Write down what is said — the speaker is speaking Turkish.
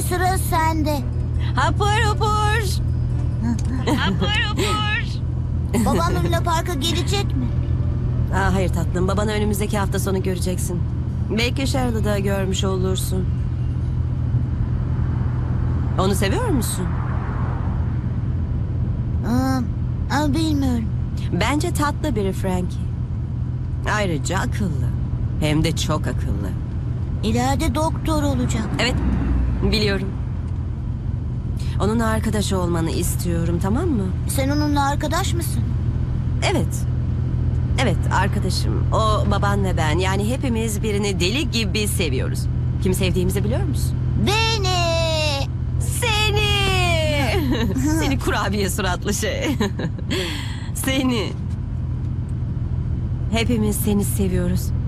Hadi sıra sende. Hapur hapur. Hapur hapur. Babam Luna Park'a gelecek mi? Hayır tatlım, babanı önümüzdeki hafta sonu göreceksin. Belki Cheryl'ı da görmüş olursun. Onu seviyor musun? Bilmiyorum. Bence tatlı biri Frankie. Ayrıca akıllı. Hem de çok akıllı. İleride doktor olacak. Evet, biliyorum. Onunla arkadaş olmanı istiyorum, tamam mı? Sen onunla arkadaş mısın? Evet. Evet, arkadaşım. O baban ve ben. Yani hepimiz birini deli gibi seviyoruz. Kimi sevdiğimizi biliyor musun? Beni! Seni! Seni kurabiye suratlı şey. Seni. Hepimiz seni seviyoruz.